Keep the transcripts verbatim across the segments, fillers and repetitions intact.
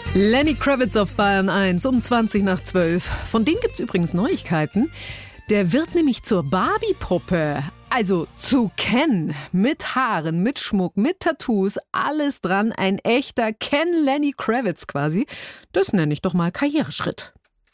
Lenny Kravitz auf Bayern eins um zwanzig nach zwölf. Von dem gibt's übrigens Neuigkeiten. Der wird nämlich zur Barbie-Puppe. Also zu Ken. Mit Haaren, mit Schmuck, mit Tattoos, alles dran. Ein echter Ken Lenny Kravitz quasi. Das nenne ich doch mal Karriereschritt.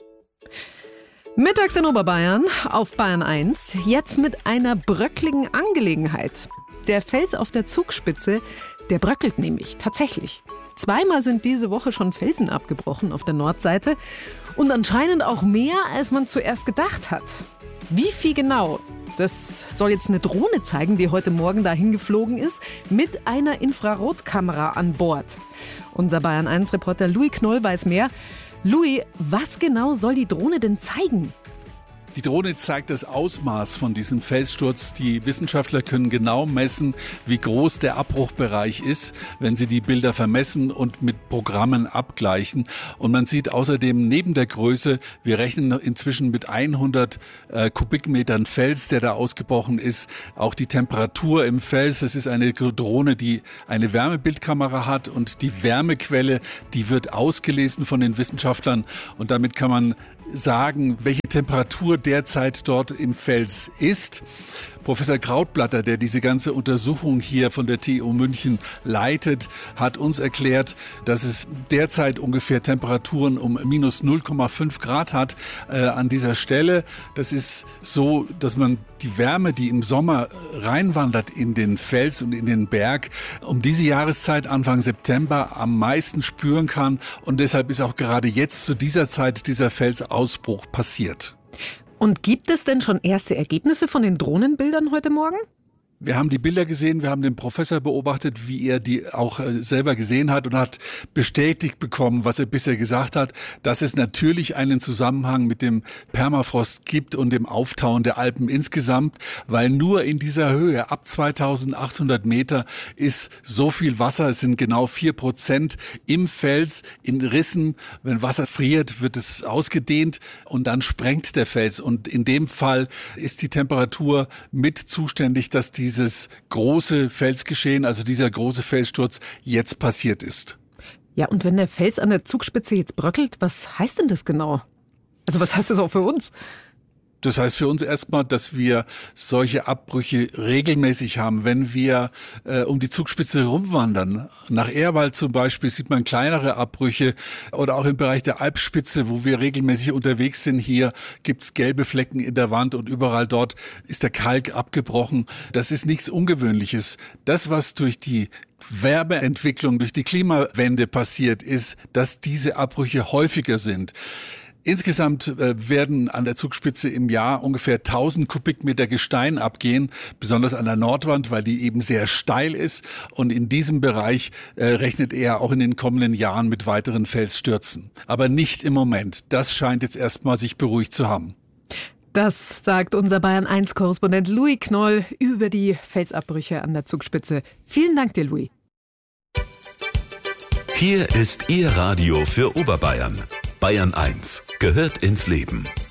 Mittags in Oberbayern auf Bayern eins. Jetzt mit einer bröckligen Angelegenheit. Der Fels auf der Zugspitze, der bröckelt nämlich tatsächlich. Zweimal sind diese Woche schon Felsen abgebrochen auf der Nordseite und anscheinend auch mehr, als man zuerst gedacht hat. Wie viel genau? Das soll jetzt eine Drohne zeigen, die heute Morgen dahin geflogen ist, mit einer Infrarotkamera an Bord. Unser Bayern eins Reporter Louis Knoll weiß mehr. Louis, was genau soll die Drohne denn zeigen? Die Drohne zeigt das Ausmaß von diesem Felssturz. Die Wissenschaftler können genau messen, wie groß der Abbruchbereich ist, wenn sie die Bilder vermessen und mit Programmen abgleichen. Und man sieht außerdem neben der Größe, wir rechnen inzwischen mit hundert äh, Kubikmetern Fels, der da ausgebrochen ist. Auch die Temperatur im Fels. Es ist eine Drohne, die eine Wärmebildkamera hat und die Wärmequelle, die wird ausgelesen von den Wissenschaftlern. Und damit kann man sagen, welche Temperatur derzeit dort im Fels ist. Professor Krautblatter, der diese ganze Untersuchung hier von der T U München leitet, hat uns erklärt, dass es derzeit ungefähr Temperaturen um minus null Komma fünf Grad hat äh, an dieser Stelle. Das ist so, dass man die Wärme, die im Sommer reinwandert in den Fels und in den Berg, um diese Jahreszeit Anfang September am meisten spüren kann. Und deshalb ist auch gerade jetzt zu dieser Zeit dieser Felsausbruch passiert. Und gibt es denn schon erste Ergebnisse von den Drohnenbildern heute Morgen? Wir haben die Bilder gesehen, wir haben den Professor beobachtet, wie er die auch selber gesehen hat und hat bestätigt bekommen, was er bisher gesagt hat, dass es natürlich einen Zusammenhang mit dem Permafrost gibt und dem Auftauen der Alpen insgesamt, weil nur in dieser Höhe ab zweitausendachthundert Meter ist so viel Wasser, es sind genau vier Prozent im Fels, in Rissen. Wenn Wasser friert, wird es ausgedehnt und dann sprengt der Fels. Und in dem Fall ist die Temperatur mit zuständig, dass die dieses große Felsgeschehen, also dieser große Felssturz jetzt passiert ist. Ja, und wenn der Fels an der Zugspitze jetzt bröckelt, was heißt denn das genau? Also was heißt das auch für uns? Das heißt für uns erstmal, dass wir solche Abbrüche regelmäßig haben. Wenn wir äh, um die Zugspitze rumwandern, nach Ehrwald zum Beispiel, sieht man kleinere Abbrüche oder auch im Bereich der Alpspitze, wo wir regelmäßig unterwegs sind. Hier gibt's gelbe Flecken in der Wand und überall dort ist der Kalk abgebrochen. Das ist nichts Ungewöhnliches. Das, was durch die Wärmeentwicklung, durch die Klimawende passiert, ist, dass diese Abbrüche häufiger sind. Insgesamt äh, werden an der Zugspitze im Jahr ungefähr tausend Kubikmeter Gestein abgehen, besonders an der Nordwand, weil die eben sehr steil ist. Und in diesem Bereich äh, rechnet er auch in den kommenden Jahren mit weiteren Felsstürzen. Aber nicht im Moment. Das scheint jetzt erstmal sich beruhigt zu haben. Das sagt unser Bayern eins Korrespondent Louis Knoll über die Felsabbrüche an der Zugspitze. Vielen Dank dir, Louis. Hier ist Ihr Radio für Oberbayern. Bayern eins gehört ins Leben.